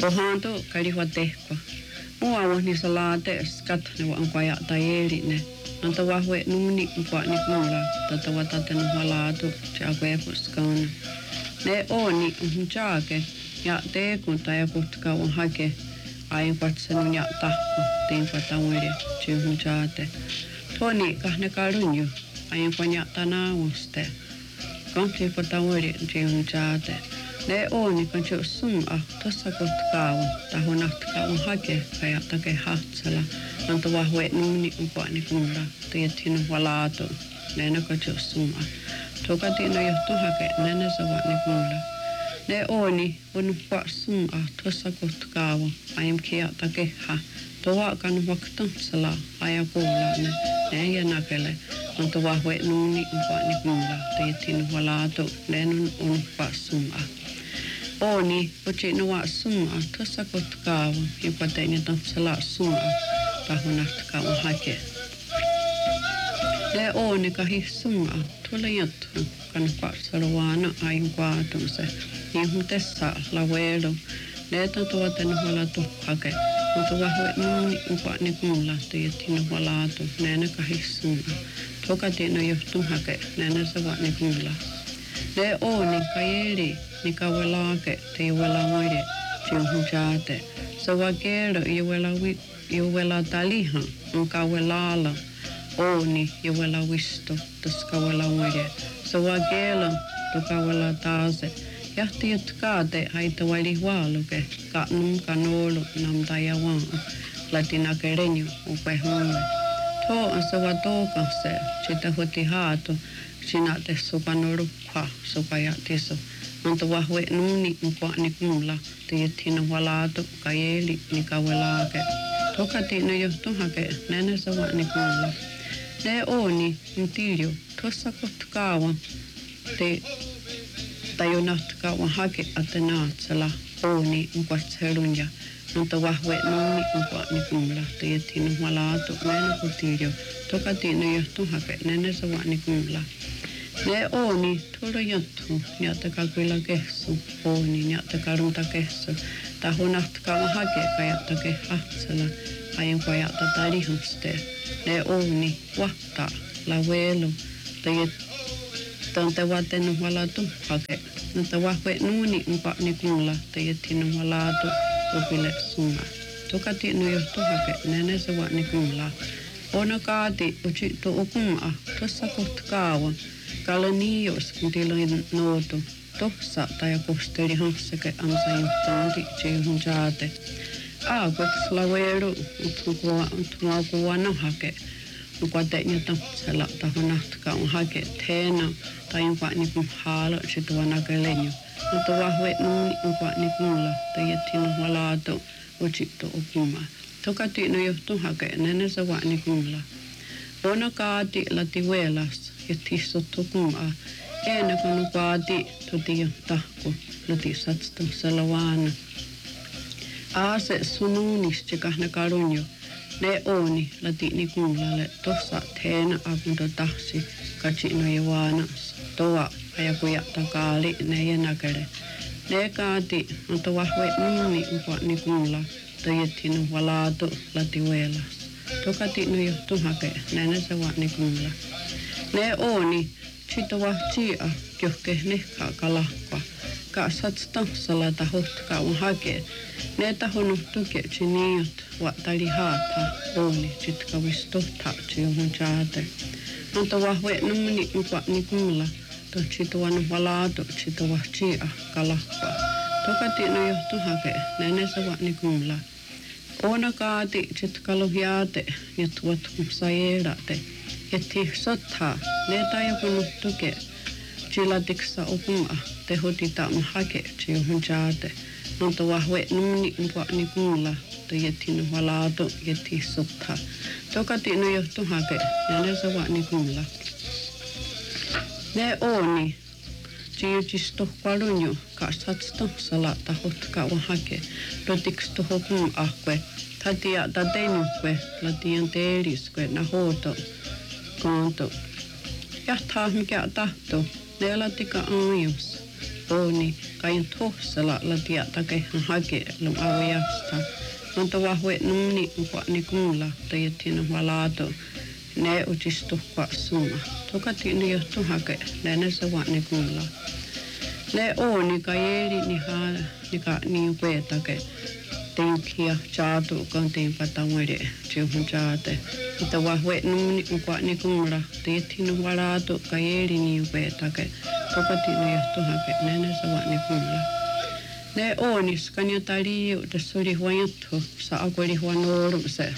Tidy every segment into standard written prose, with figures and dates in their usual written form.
Pohanto kalihuatehko. Mua ni salate skat ne wa ankwaya tayeri ne. Nanta wahwe numni nkwa ni kumula. Tata watate no halatu chakwe puskana. Ne oni unchake ja te kun tai kutka on hake. Ai patsenu ja tahko tin patawiri chihunchate. Toni kahne karunju. Ai kwanya tanauste. Konti patawiri chihunchate. Ne oni kan jo sunga tossa kotkaavu taho nahtkaavu hake kaya take hatsala nanta wahwe numni umpani kumra tiethinu walaatu nena kan jo sunga tokati no johtu hake nena savani kumra ne oni on pa sunga tossa kotkaavu ayam kia take ha toa kan waktansala aya kuulane ne ja nakele nanta wahwe numni umpani kumra tiethinu walaatu nena on pa sunga Oni, ochi no wa sunga, tossa kotkaawa, jopa tein tansala sunga, tahonahtkaawa hake. Le oni kahi sunga, tuolla jattu, kan kvarsaluana ain kvaatunse, niin tessa lavelo, le tuoten huolatu hake, mutta vahve nuuni upani kuulla, tietin huolatu, nene kahi sunga, tokatino johtu hake, nene savani kuulla. Le oni kajeri, ni kawelake te iwela moire chiuhun chate. Sa wakero iwela taliha on kawelala oni iwela wisto tas kawela moire. Sa wakelo to kawela taase. Jahti jutkaate haita wali hualuke ka num kanolu nam tayawaan latinake renju upe humme. To on sa watoka se chita huti haatu sinä te supanurukha supajatiso. Anta wahwe nuni nkwa ni kumla tiethina walaatu kajeli ni kawelake. Tokati no johtu hake nene sawa ni kumla. Ne oni ntilju tossa kotkaawa te tajunahtkaawa hake atenaatsala oni nkwatsherunja. Anta wahwe nuni nkwa ni kumla tiethina walaatu nene kutilju. Tokati no johtu hake nene sawa ni kumla. Ne oni tuolla jattu, niitä kalkuilla kessu, oni niitä karunta kessu. Taho nahtkaava hakeka jättäke hatsala, aiempa jättä tai lihuste. Ne oni vahtaa, lavelu, tai tante vaten valatu hake. Nata vahve nuuni umpa ni kuulla, tai jättin valatu opille sunga. Tokati no johtu hake, nene se va ni kuulla. Ona kaati uchi to ukuma, tossa kotkaawa. Kalanios, kun tiloin nootu, tossa tai kosteli hanssake ansa johtaanti tsihun saate. Aakoks lavelu, utmua kuwana hake. Ukate jota sella taho nahtkaa on hake teena, tai jopa niku haalo situa nakelenju. Mutta vahve nuuni jopa nikulla, tai jättin valaatu, utsittu ukuma. Tokati no johtu hake, nene se va nikulla. Ona kaati lati velas. Ja tissottu kumaa. Ennen kuin kaati tuti jo tahku, lati satstamsella vaan. Aase sunuunisti kahne karunjo. Ne oni lati ni kuulalle tossa teena akunto tahsi katsino ja vaanas. Toa ajakuja takaali ne jenakere. Ne kaati on to vahve nuuni upa ni kuulla. Tojettinu valaatu lati velas. Tokati no johtu hake, näin se vaan ni kuulla. Ne oni, siitä vahtia, johke nehkaa kalahkua. Kaasatsta salata hohtka on hakee. Ne tahonu tuketsi niot, vaatali haata, oni, sitka vistohtaa, johon chaate. Mutta vahve nummini upa ni kuulla. Siitä vaan valaatu, siitä vahtia kalahkua. Tokati no johtu hakee, näin se vaan ni kuulla. Ona kaati, sitka lohjaate, ja tuot sajerate. Etti sottaa, ne tajukun tuke, chilatiksa opuma, te hotitaam hake, johon chaate. Mutta vahve nuuni ni kuulla, te jettin valaatu, jetti sottaa. Tokati no johtu hake, ja ne sava ni kuulla. Ne oni, chiuchisto palunju, kaasatsto salata hotkaawa hake, rotiksto hopum ahkwe, tatia tatenukwe, latian teeliskwe, na hoto. Konto. Jahtaa mikä tahto, ne latika ajus. Oni, kain tohsala la tia take hake lum awayasta. Nonta wahwe numni kwa ni kumla tayatina walato ne utistu kwa suma. Tokati ni yohtu hake lene sa wa ni kumla. Le o ni kayeri ni ha ni ka ni upe take. Tinkia chatu kan tin patawere chiu chate. Ita wahwe numni kwa ni kumla tayatina walato kayeri ni upe take. Tokati ni yohtu hake lene sa wa ni kumla. Le onis kanya tali te suri huanto sa akori huanorum se.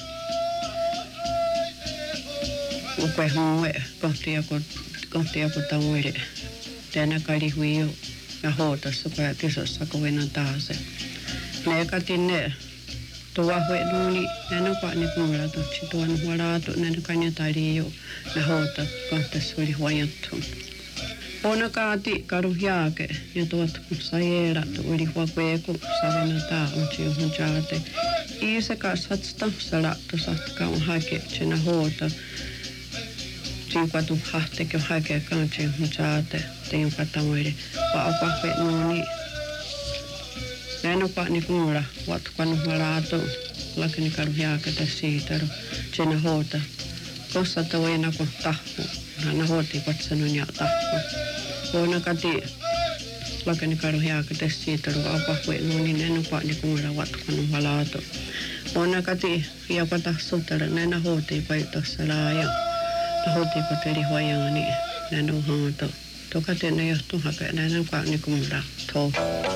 Ukwe hongwe kohti ako tawere. Tena kari huio ja hoota suka tisossa kovena taase. Le katine tuwa hue nuni nena kwa ni kumla tochi tuan huarato nena kanya tali ja hoota kohti suri huanto. Ona kaati karuhiake ja tuot sayera tuuri huakueku savena taa on chiuhun chaate. Iisa kasatsta salattu satka on hake chena hoota. Chiukatu hahteke hake kan chiuhun chaate. Tein patamoire. Wa opahwe nuni. Leno kwa ni kumura watkanu halaatu. Lakini karuhiake tasiitaru chena hoota. Kossa tawena ko tahku. Hana hooti patsanun ja tahku. Ona kati lakani karuhiaka tessiitaru apahwe nuni nena kwa ni kumura watkanu halaatu. Ona kati iapata sutara nena hooti paitossa laaja. Na hooti pateri huajani nena uhanto. Tokati ne johtu hake nena kwa ni kumura to.